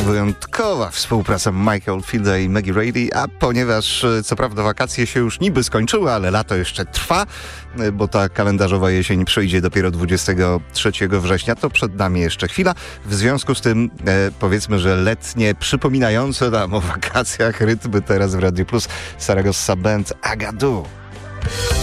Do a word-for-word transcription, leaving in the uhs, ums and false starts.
Wyjątkowa współpraca Michael Fielda i Maggie Reilly, a ponieważ co prawda wakacje się już niby skończyły, ale lato jeszcze trwa, bo ta kalendarzowa jesień przyjdzie dopiero dwudziestego trzeciego września, to przed nami jeszcze chwila. W związku z tym e, powiedzmy, że letnie, przypominające nam o wakacjach rytmy teraz w Radio Plus. Saragossa Band Agadoo.